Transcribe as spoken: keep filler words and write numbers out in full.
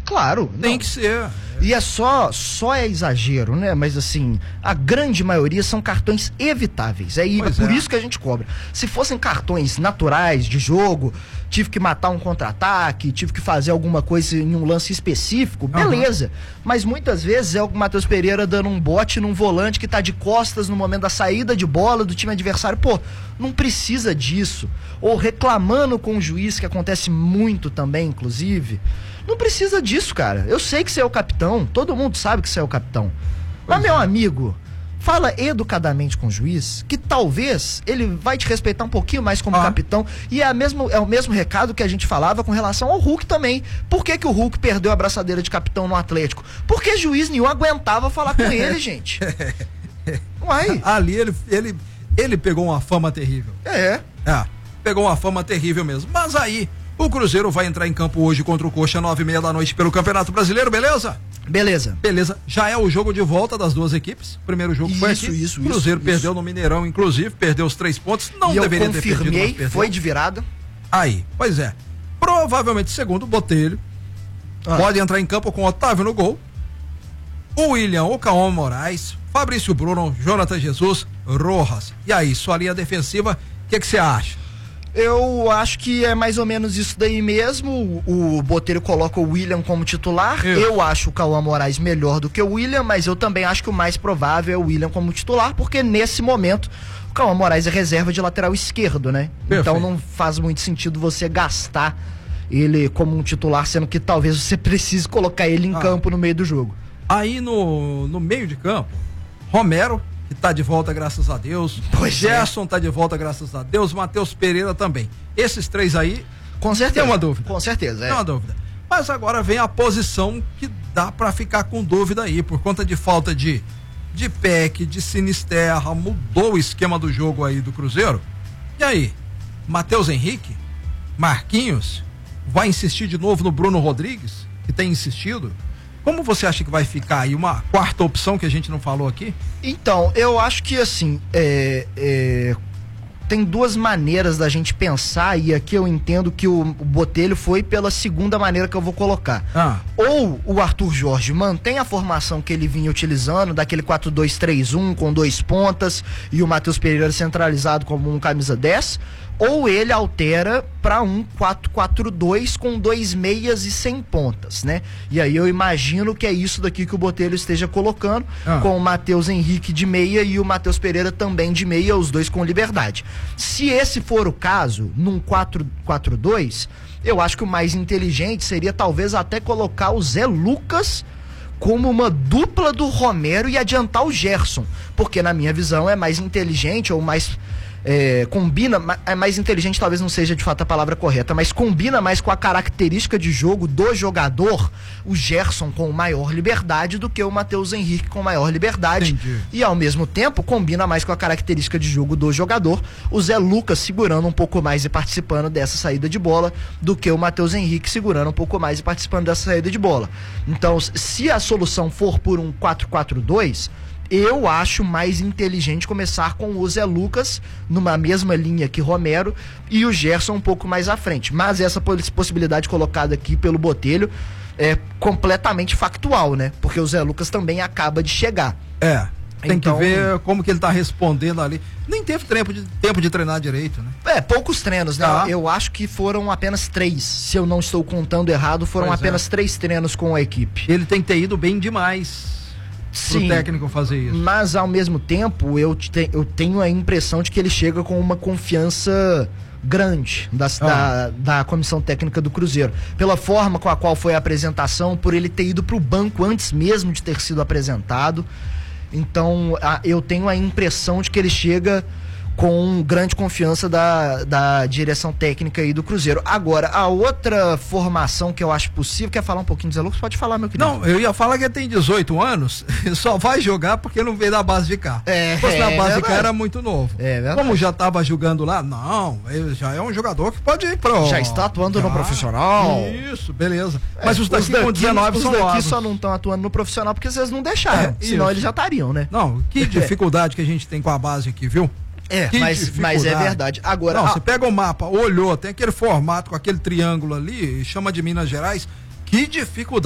Claro. Tem não. que ser. E é só, só é exagero, né? Mas assim, a grande maioria são cartões evitáveis. É, é por é. isso que a gente cobra. Se fossem cartões naturais de jogo, tive que matar um contra-ataque, tive que fazer alguma coisa em um lance específico, beleza. Uhum. Mas muitas vezes é o Matheus Pereira dando um bote num volante que tá de costas no momento da saída de bola do time adversário. Pô, não precisa disso. Ou reclamando com o juiz, que acontece muito também, inclusive. Não precisa disso, cara. Eu sei que você é o capitão, todo mundo sabe que você é o capitão. Mas, pois meu é. amigo, fala educadamente com o juiz, que talvez ele vai te respeitar um pouquinho mais como ah. capitão. E é, a mesmo, é o mesmo recado que a gente falava com relação ao Hulk também. Por que que o Hulk perdeu a braçadeira de capitão no Atlético? Porque juiz nenhum aguentava falar com ele, gente. Uai. Ali ele, ele, ele pegou uma fama terrível. É. É, pegou uma fama terrível mesmo. Mas aí... o Cruzeiro vai entrar em campo hoje contra o Coxa, nove e meia da noite, pelo Campeonato Brasileiro, beleza? Beleza. Beleza. Já é o jogo de volta das duas equipes. O primeiro jogo isso, foi aqui. Isso, o Cruzeiro isso, perdeu isso. no Mineirão, inclusive, perdeu os três pontos. Não e deveria eu ter perdido, mas perdeu. Foi de virada. Aí, pois é. Provavelmente, segundo o Botelho, ah. pode entrar em campo com Otávio no gol, o William, o Cauã Moraes, Fabrício Bruno, Jonathan Jesus, Rojas. E aí, sua linha defensiva, o que que você acha? Eu acho que é mais ou menos isso daí mesmo. O, o Botelho coloca o William como titular. Eu, eu acho o Cauã Moraes melhor do que o William, mas eu também acho que o mais provável é o William como titular, porque nesse momento o Cauã Moraes é reserva de lateral esquerdo, né? Perfeito. Então não faz muito sentido você gastar ele como um titular, sendo que talvez você precise colocar ele em ah. campo no meio do jogo. Aí no, no meio de campo, Romero, que tá de volta, graças a Deus. Pois Gerson é. tá de volta, graças a Deus. Matheus Pereira também. Esses três aí, com certeza. Tem uma dúvida. Com certeza, é. Tem uma dúvida. Mas agora vem a posição que dá pra ficar com dúvida aí, por conta de falta de, de P E C, de Sinisterra, mudou o esquema do jogo aí do Cruzeiro. E aí, Matheus Henrique, Marquinhos, vai insistir de novo no Bruno Rodrigues, que tem insistido? Como você acha que vai ficar aí uma quarta opção que a gente não falou aqui? Então, eu acho que assim, é, é, tem duas maneiras da gente pensar, e aqui eu entendo que o, o Botelho foi pela segunda maneira que eu vou colocar. Ah. Ou o Arthur Jorge mantém a formação que ele vinha utilizando, daquele quatro dois três um com dois pontas e o Matheus Pereira centralizado como um camisa dez, ou ele altera para um quatro quatro dois com dois meias e sem pontas, né? E aí eu imagino que é isso daqui que o Botelho esteja colocando, ah. com o Matheus Henrique de meia e o Matheus Pereira também de meia, os dois com liberdade. Se esse for o caso, num quatro quatro dois, eu acho que o mais inteligente seria talvez até colocar o Zé Lucas como uma dupla do Romero e adiantar o Gerson, porque na minha visão é mais inteligente ou mais... É, combina, é mais inteligente, talvez não seja de fato a palavra correta, mas combina mais com a característica de jogo do jogador, o Gerson com maior liberdade do que o Matheus Henrique com maior liberdade. Entendi. E ao mesmo tempo combina mais com a característica de jogo do jogador, o Zé Lucas segurando um pouco mais e participando dessa saída de bola do que o Matheus Henrique segurando um pouco mais e participando dessa saída de bola. Então, se a solução for por um quatro quatro dois, eu acho mais inteligente começar com o Zé Lucas numa mesma linha que Romero e o Gerson um pouco mais à frente. Mas essa possibilidade colocada aqui pelo Botelho é completamente factual, né? Porque o Zé Lucas também acaba de chegar. É, tem então, que ver como que ele tá respondendo ali. Nem teve tempo de, tempo de treinar direito, né? É, poucos treinos, né? Ah. Eu acho que foram apenas três. Se eu não estou contando errado, foram pois apenas é. três treinos com a equipe. Ele tem que ter ido bem demais. Sim, pro técnico fazer isso. Mas ao mesmo tempo eu, te, eu tenho a impressão de que ele chega com uma confiança grande da, ah. da, da comissão técnica do Cruzeiro, pela forma com a qual foi a apresentação, por ele ter ido pro banco antes mesmo de ter sido apresentado. Então a, eu tenho a impressão de que ele chega com grande confiança da, da direção técnica aí do Cruzeiro. Agora, a outra formação que eu acho possível, quer falar um pouquinho do Zé Lucas? Pode falar, meu querido. Não, eu ia falar que ele tem dezoito anos, só vai jogar porque não veio da base de cá. É, Se fosse é, na base verdade. de cá era muito novo. É verdade. Como já estava jogando lá, não, ele já é um jogador que pode ir pro... Já está atuando já. no profissional. Isso, beleza. É, Mas os daqui, os daqui com dezenove os são daqui novos. só não estão atuando no profissional porque vocês não deixaram, É, senão isso. eles já estariam, né? Não, que dificuldade que a gente tem com a base aqui, viu? É, mas, mas é verdade. Agora, não, a... você pega o mapa, olhou, tem aquele formato com aquele triângulo ali, chama de Minas Gerais, que dificuldade.